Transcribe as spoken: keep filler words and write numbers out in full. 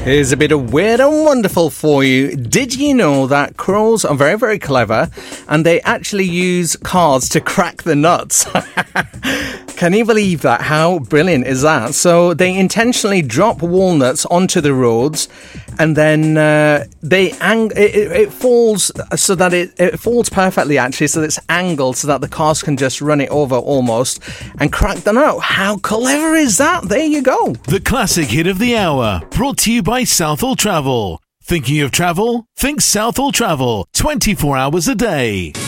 Here's a bit of weird and wonderful for you. Did you know that crows are very, very clever and they actually use cars to crack the nuts? Can you believe that? How brilliant is that? So they intentionally drop walnuts onto the roads and then uh, they ang- it, it falls so that it, it falls perfectly actually, so that it's angled so that the cars can just run it over almost and crack them out. How clever is that? There you go. The classic hit of the hour, brought to you by Southall Travel. Thinking of travel? Think Southall Travel, twenty-four hours a day.